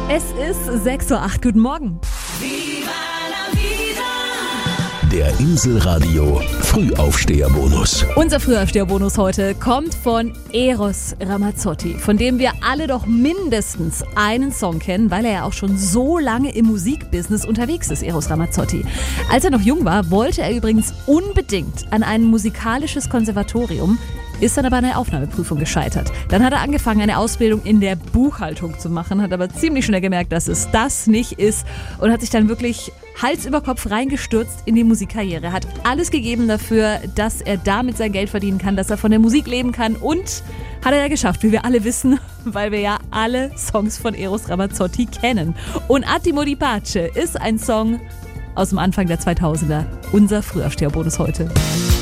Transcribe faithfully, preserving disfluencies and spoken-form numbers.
Es ist sechs Uhr acht. Guten Morgen. Der Inselradio Frühaufsteherbonus. Unser Frühaufsteherbonus heute kommt von Eros Ramazzotti, von dem wir alle doch mindestens einen Song kennen, weil er ja auch schon so lange im Musikbusiness unterwegs ist, Eros Ramazzotti. Als er noch jung war, wollte er übrigens unbedingt an ein musikalisches Konservatorium, ist dann aber an der Aufnahmeprüfung gescheitert. Dann hat er angefangen, eine Ausbildung in der Buchhaltung zu machen, hat aber ziemlich schnell gemerkt, dass es das nicht ist und hat sich dann wirklich Hals über Kopf reingestürzt in die Musikkarriere. Er hat alles gegeben dafür, dass er damit sein Geld verdienen kann, dass er von der Musik leben kann und hat er ja geschafft, wie wir alle wissen, weil wir ja alle Songs von Eros Ramazzotti kennen. Und Attimo di Pace ist ein Song aus dem Anfang der zweitausender. Unser Frühaufsteherbonus heute.